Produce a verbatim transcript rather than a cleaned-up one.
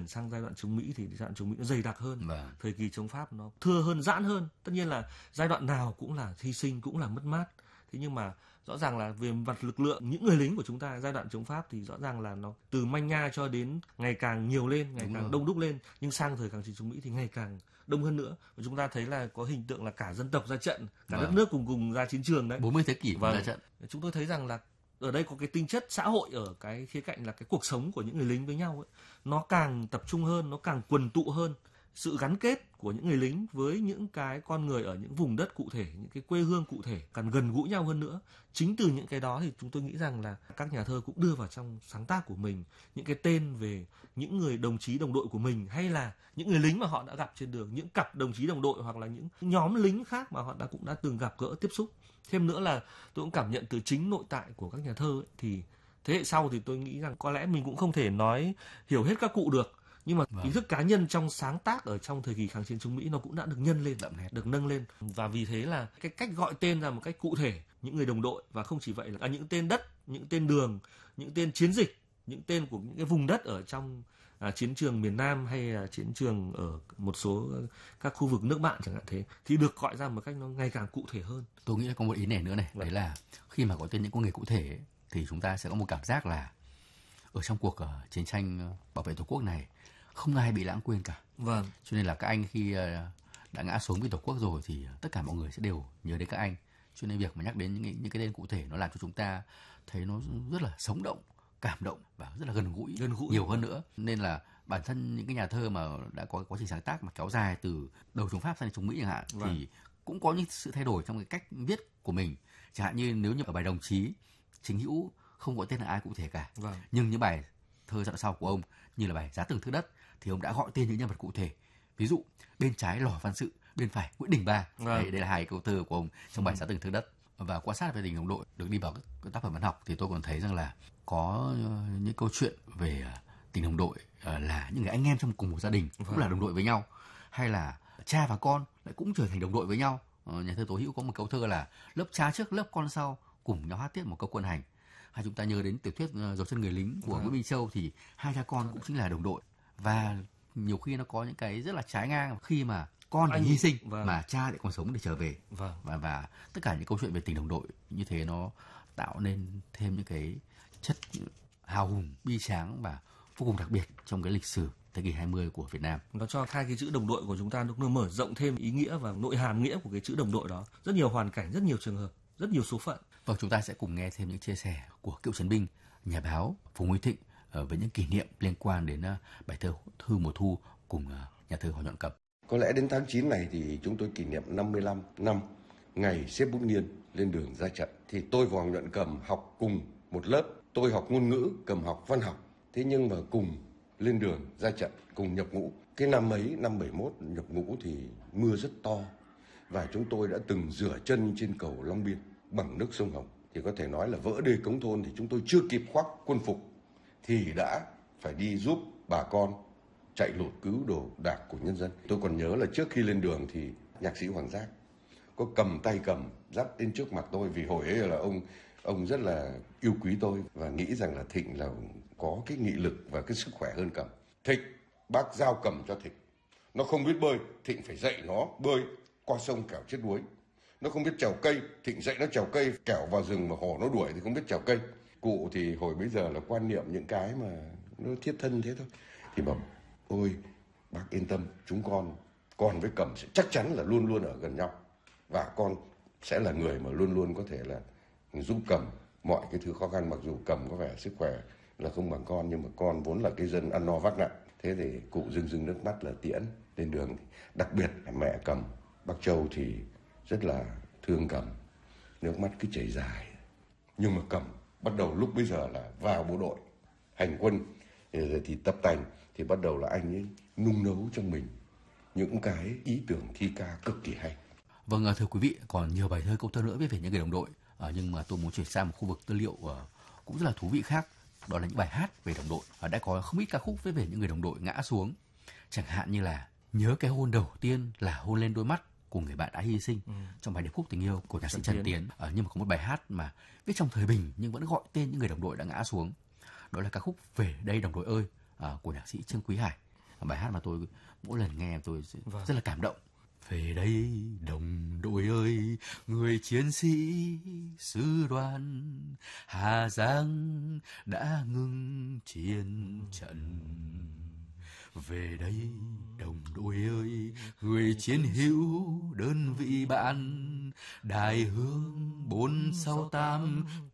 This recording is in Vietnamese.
chuyển sang giai đoạn chống Mỹ thì giai đoạn chống Mỹ nó dày đặc hơn, vâng. thời kỳ chống Pháp nó thưa hơn, giãn hơn. Tất nhiên là giai đoạn nào cũng là hy sinh, cũng là mất mát. Thế nhưng mà rõ ràng là về mặt lực lượng, những người lính của chúng ta giai đoạn chống Pháp thì rõ ràng là nó từ manh nha cho đến ngày càng nhiều lên, ngày Đúng càng rồi. đông đúc lên. Nhưng sang thời kháng chiến chống Mỹ thì ngày càng đông hơn nữa. Và chúng ta thấy là có hình tượng là cả dân tộc ra trận, cả Vâng. đất nước cùng cùng ra chiến trường đấy. bốn mươi thế kỷ Vâng. ra trận. Chúng tôi thấy rằng là ở đây có cái tinh chất xã hội ở cái khía cạnh là cái cuộc sống của những người lính với nhau ấy, nó càng tập trung hơn, nó càng quần tụ hơn. Sự gắn kết của những người lính với những cái con người ở những vùng đất cụ thể, những cái quê hương cụ thể càng gần gũi nhau hơn nữa. Chính từ những cái đó thì chúng tôi nghĩ rằng là các nhà thơ cũng đưa vào trong sáng tác của mình những cái tên về những người đồng chí đồng đội của mình, hay là những người lính mà họ đã gặp trên đường, những cặp đồng chí đồng đội hoặc là những nhóm lính khác mà họ đã cũng đã từng gặp gỡ tiếp xúc. Thêm nữa là tôi cũng cảm nhận từ chính nội tại của các nhà thơ ấy, thì thế hệ sau thì tôi nghĩ rằng có lẽ mình cũng không thể nói hiểu hết các cụ được, nhưng mà Vâng. ý thức cá nhân trong sáng tác ở trong thời kỳ kháng chiến chống Mỹ nó cũng đã được nhân lên, Đậm nét. được nâng lên. Và vì thế là cái cách gọi tên ra một cách cụ thể những người đồng đội, và không chỉ vậy là à, những tên đất, những tên đường, những tên chiến dịch, những tên của những cái vùng đất ở trong à, chiến trường miền Nam hay là chiến trường ở một số các khu vực nước bạn chẳng hạn, thế thì được gọi ra một cách nó ngày càng cụ thể hơn. Tôi nghĩ là có một ý này nữa này, Vâng. đấy là khi mà có tên những con người cụ thể ấy, thì chúng ta sẽ có một cảm giác là ở trong cuộc uh, chiến tranh uh, bảo vệ Tổ quốc này không ai bị lãng quên cả. Vâng. Cho nên là các anh khi uh, đã ngã xuống vì Tổ quốc rồi thì tất cả mọi người sẽ đều nhớ đến các anh. Cho nên việc mà nhắc đến những cái, những cái tên cụ thể nó làm cho chúng ta thấy nó rất là sống động, cảm động và rất là gần gũi, Gần gũi. nhiều hơn nữa. Nên là bản thân những cái nhà thơ mà đã có quá trình sáng tác mà kéo dài từ đầu chống Pháp sang chống Mỹ chẳng hạn, Vâng. thì cũng có những sự thay đổi trong cái cách viết của mình. Chẳng hạn như nếu như ở bài Đồng Chí, Chính Hữu không có tên là ai cụ thể cả. Vâng. Nhưng những bài thơ giai đoạn sau của ông như là bài Giá Từng Thước Đất thì ông đã gọi tên những nhân vật cụ thể. Ví dụ bên trái Lò Văn Sự, bên phải Nguyễn Đình Ba. Vâng. Đấy, đây là hai câu thơ của ông trong bài Giá Từng Thước Đất. Và quan sát về tình đồng đội được đi vào các, các tác phẩm văn học thì tôi còn thấy rằng là có uh, những câu chuyện về uh, tình đồng đội uh, là những người anh em trong cùng một gia đình cũng Vâng. là đồng đội với nhau, hay là cha và con lại cũng trở thành đồng đội với nhau. Uh, nhà thơ Tố Hữu có một câu thơ là lớp cha trước lớp con sau cùng nhau hát tiết một câu quân hành. Hay chúng ta nhớ đến tiểu thuyết uh, Dấu chân người lính của Vâng. Nguyễn Minh Châu thì hai cha con cũng chính là đồng đội, và nhiều khi nó có những cái rất là trái ngang khi mà con phải Anh- hy sinh Vâng. mà cha lại còn sống để trở về. Vâng. và và tất cả những câu chuyện về tình đồng đội như thế nó tạo nên thêm những cái chất hào hùng, bi tráng và vô cùng đặc biệt trong cái lịch sử thế kỷ hai mươi của Việt Nam. Nó cho hai cái chữ đồng đội của chúng ta nó mở rộng thêm ý nghĩa và nội hàm nghĩa của cái chữ đồng đội đó. Rất nhiều hoàn cảnh, rất nhiều trường hợp, rất nhiều số phận. Vâng, chúng ta sẽ cùng nghe thêm những chia sẻ của cựu chiến binh, nhà báo Phùng Huy Thịnh với những kỷ niệm liên quan đến bài thơ Thư Mùa Thu cùng nhà thơ Hoàng Nhuận Cầm. Có lẽ đến tháng chín này thì chúng tôi kỷ niệm năm mươi lăm năm ngày xếp bút nghiêng lên đường ra trận. Thì tôi và Hoàng Nhuận Cầm học cùng một lớp. Tôi học ngôn ngữ, Cầm học văn học. Thế nhưng mà cùng lên đường ra trận, cùng nhập ngũ. Cái năm ấy, năm bảy mốt nhập ngũ thì mưa rất to. Và chúng tôi đã từng rửa chân trên cầu Long Biên bằng nước sông Hồng. Thì có thể nói là vỡ đê cống thôn thì chúng tôi chưa kịp khoác quân phục thì đã phải đi giúp bà con chạy lụt cứu đồ đạc của nhân dân. Tôi còn nhớ là trước khi lên đường thì nhạc sĩ Hoàng Giác có cầm tay cầm dắt đến trước mặt tôi, vì hồi ấy là ông ông rất là yêu quý tôi và nghĩ rằng là Thịnh là có cái nghị lực và cái sức khỏe hơn Cầm. Thịnh, bác giao cầm cho Thịnh. Nó không biết bơi, Thịnh phải dạy nó bơi qua sông kẻo chết đuối. Nó không biết trèo cây, Thịnh dạy nó trèo cây, kẻo vào rừng mà hổ nó đuổi thì không biết trèo cây. Cụ thì hồi bấy giờ là quan niệm những cái mà nó thiết thân thế thôi. Thì bảo, ôi bác yên tâm, chúng con con với Cầm sẽ chắc chắn là luôn luôn ở gần nhau, và con sẽ là người mà luôn luôn có thể là giúp Cầm mọi cái thứ khó khăn. Mặc dù Cầm có vẻ sức khỏe là không bằng con, nhưng mà con vốn là cái dân ăn no vác nặng. Thế thì cụ rưng rưng nước mắt là tiễn lên đường. Đặc biệt là mẹ Cầm, bác Châu thì rất là thương Cầm, nước mắt cứ chảy dài. Nhưng mà Cầm bắt đầu lúc bây giờ là vào bộ đội hành quân thì, thì tập tành thì bắt đầu là anh ấy nung nấu trong mình những cái ý tưởng thi ca cực kỳ hay. Vâng, thưa quý vị, còn nhiều bài thơ câu thơ nữa viết về những người đồng đội, à, nhưng mà tôi muốn chuyển sang một khu vực tư liệu uh, cũng rất là thú vị khác, đó là những bài hát về đồng đội. À, đã có không ít ca khúc viết về những người đồng đội ngã xuống, chẳng hạn như là Nhớ cái hôn đầu tiên là hôn lên đôi mắt của người bạn đã hy sinh, ừ. trong bài điệp khúc tình yêu của nhạc sĩ Trần Tiến. À, nhưng mà có một bài hát mà viết trong thời bình nhưng vẫn gọi tên những người đồng đội đã ngã xuống, đó là ca khúc Về đây đồng đội ơi, à, của nhạc sĩ Trương Quý Hải. bài hát mà tôi mỗi lần nghe tôi Vâng. rất là cảm động. Về đây đồng đội ơi, người chiến sĩ sư đoàn Hà Giang đã ngừng chiến trận. Về đây đồng đội ơi, người chiến hữu đơn vị bạn, Đài Hương bốn sáu tám